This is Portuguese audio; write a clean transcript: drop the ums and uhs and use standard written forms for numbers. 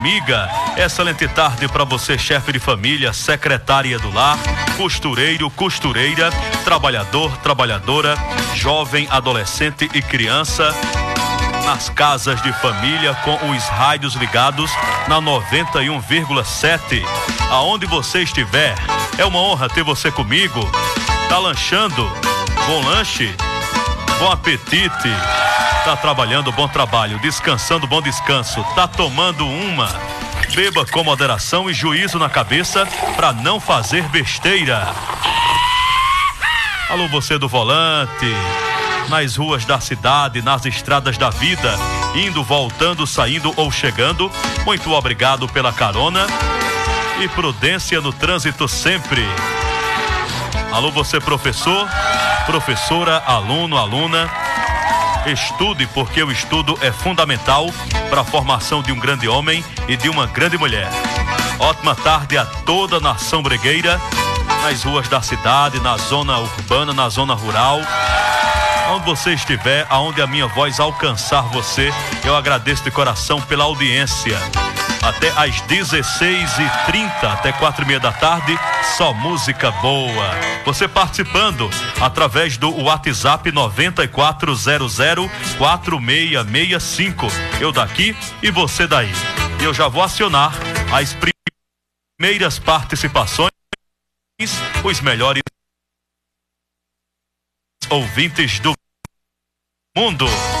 Amiga, excelente tarde para você, chefe de família, secretária do lar, costureiro, costureira, trabalhador, trabalhadora, jovem, adolescente e criança, nas casas de família com os rádios ligados na 91,7. Aonde você estiver, é uma honra ter você comigo. Tá lanchando? Bom lanche? Bom apetite? Tá trabalhando, bom trabalho, descansando, bom descanso, tá tomando uma, beba com moderação e juízo na cabeça para não fazer besteira. Alô, você do volante, nas ruas da cidade, nas estradas da vida, indo, voltando, saindo ou chegando, muito obrigado pela carona e prudência no trânsito sempre. Alô, você professor, professora, aluno, aluna, estude, porque o estudo é fundamental para a formação de um grande homem e de uma grande mulher. Ótima tarde a toda a nação bregueira, nas ruas da cidade, na zona urbana, na zona rural. Onde você estiver, aonde a minha voz alcançar você, eu agradeço de coração pela audiência. Até às 16h30, até 4h30 da tarde, só música boa. Você participando através do WhatsApp 94004665. Eu daqui e você daí. Eu já vou acionar as primeiras participações, os melhores ouvintes do mundo.